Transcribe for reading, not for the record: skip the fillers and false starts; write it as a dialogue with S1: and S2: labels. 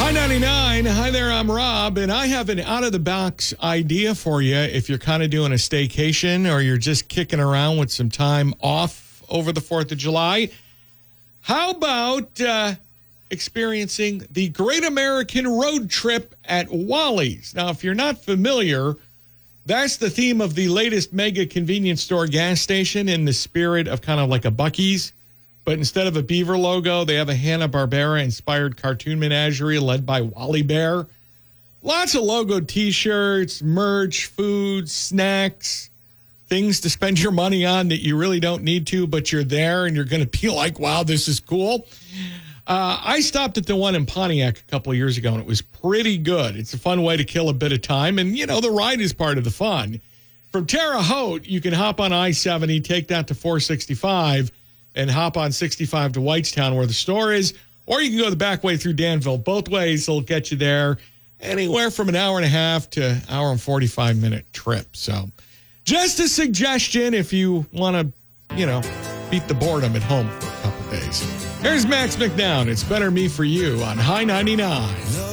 S1: High 99. Hi there, I'm Rob, and I have an out-of-the-box idea for you if you're kind of doing a staycation or you're just kicking around with some time off over the 4th of July. How about experiencing the Great American Road Trip at Wally's? Now, if you're not familiar, that's the theme of the latest mega convenience store gas station in the spirit of kind of like a Buc-ee's. But instead of a beaver logo, they have a Hanna-Barbera-inspired cartoon menagerie led by Wally Bear. Lots of logo T-shirts, merch, food, snacks, things to spend your money on that you really don't need to, but you're there and you're going to be like, wow, this is cool. I stopped at the one in Pontiac a couple of years ago, and it was pretty good. It's a fun way to kill a bit of time, and, you know, the ride is part of the fun. From Terre Haute, you can hop on I-70, take that to 465, and hop on 65 to Whitestown where the store is, or you can go the back way through Danville. Both ways will get you there anywhere from an hour and a half to hour and 45-minute trip. So just a suggestion if you want to, you know, beat the boredom at home for a couple days. Here's Max McNown. It's Better Me For You on High 99.